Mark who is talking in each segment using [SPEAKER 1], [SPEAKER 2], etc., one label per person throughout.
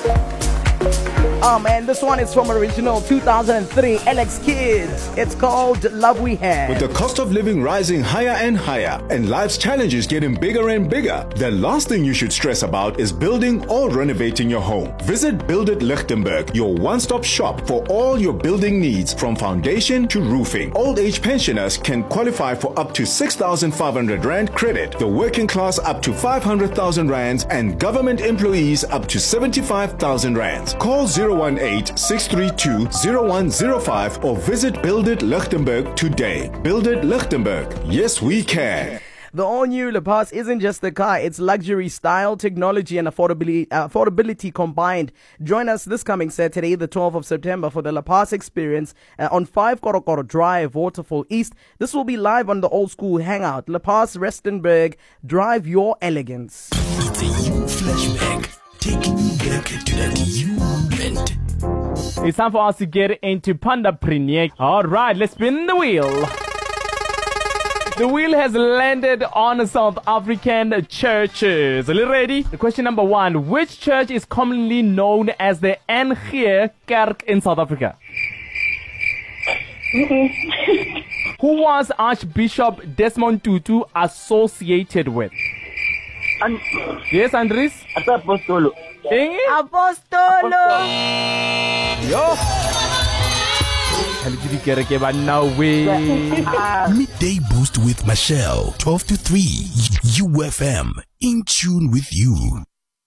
[SPEAKER 1] Oh man, this one is from original 2003 Alex Kids. It's called Love We Had.
[SPEAKER 2] With the cost of living rising higher and higher and life's challenges getting bigger and bigger, the last thing you should stress about is building or renovating your home. Visit Build It Lichtenberg, your one-stop shop for all your building needs from foundation to roofing. Old age pensioners can qualify for up to 6,500 Rand credit, the working class up to 500,000 Rands, and government employees up to 75,000 Rands. Call 018-632-0105 or visit Build It Lichtenberg today. Build It Lichtenberg. Yes, we can.
[SPEAKER 1] The all-new La Paz isn't just a car, it's luxury, style, technology and affordability combined. Join us this coming Saturday, the 12th of September, for the La Paz experience on 5 Korokoro Drive, Waterfall East. This will be live on the Old School Hangout. La Paz, Rustenburg, drive your elegance.
[SPEAKER 3] It's a you flashback, taking you back to that you moment.
[SPEAKER 4] It's time for us to get into Panda Priniek. All right, let's spin the wheel. The wheel has landed on South African churches. Are you ready? The question number 1. Which church is commonly known as the NG Kerk in South Africa? Who was Archbishop Desmond Tutu associated with? Yes, Andres?
[SPEAKER 5] Apostolo.
[SPEAKER 1] Apostolo!
[SPEAKER 4] Yo!
[SPEAKER 3] Midday Boost with Michelle, 12 to 3, UFM, in tune with you.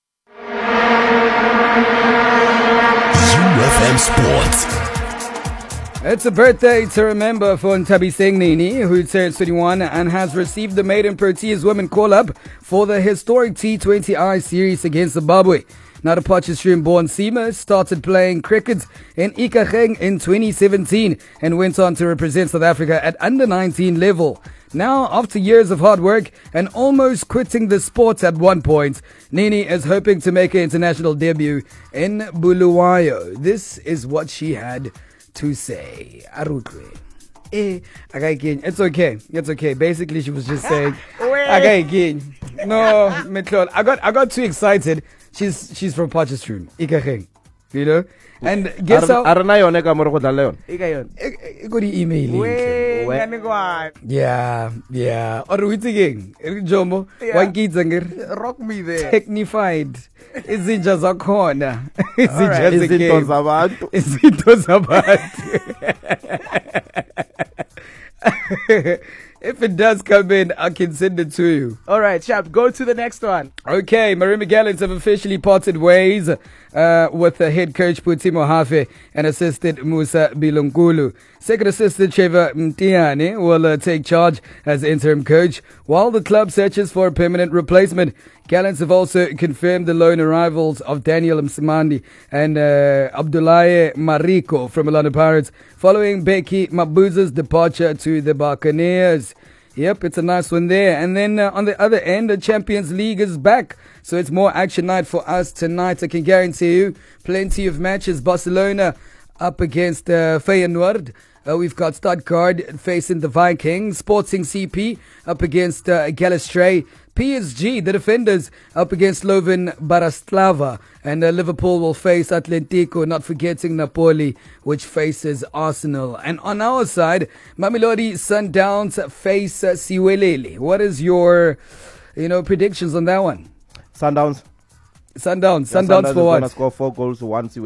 [SPEAKER 3] UFM Sports.
[SPEAKER 6] It's a birthday to remember for Ntabiseng Nini, who turns 21 and has received the maiden Proteas women call-up for the historic T20I series against Zimbabwe. Now, the Potchefstroom-born Seamer started playing cricket in Ikageng in 2017 and went on to represent South Africa at under-19 level. Now, after years of hard work and almost quitting the sport at one point, Nini is hoping to make her international debut in Bulawayo. This is what she had to say. Arutwe. It's okay. It's okay. Basically, she was just saying, no, Metlol. I got too excited. She's from Potchefstroom, Ikageng, you know. And guess how? Good email. Yeah. Or we thinking, Jomo, one kids
[SPEAKER 1] Rock me there.
[SPEAKER 6] Technified. Is it just a corner? Is it
[SPEAKER 1] Alright.
[SPEAKER 6] just a game? Is it If it does come in, I can send it to you.
[SPEAKER 1] All right, Chap, go to the next one.
[SPEAKER 6] Okay, Marine Gallants have officially parted ways with the head coach Putimo Hafe and assistant Musa Bilungulu. Second assistant Trevor Mtiane will take charge as interim coach while the club searches for a permanent replacement. Gallants have also confirmed the loan arrivals of Daniel Msimandi and Abdullahi Mariko from Orlando Pirates following Becky Mabuza's departure to the Buccaneers. Yep, it's a nice one there. And then on the other end, the Champions League is back. So it's more action night for us tonight. I can guarantee you plenty of matches. Barcelona up against Feyenoord. We've got Stuttgart facing the Vikings. Sporting CP up against Galatasaray. PSG, the defenders, up against Slovan Bratislava. And Liverpool will face Atletico, not forgetting Napoli, which faces Arsenal. And on our side, Mamelodi Sundowns face Siwelele. What is your, predictions on that one?
[SPEAKER 7] Sundowns
[SPEAKER 6] Sundowns for what?
[SPEAKER 7] Score 4 goals to 1.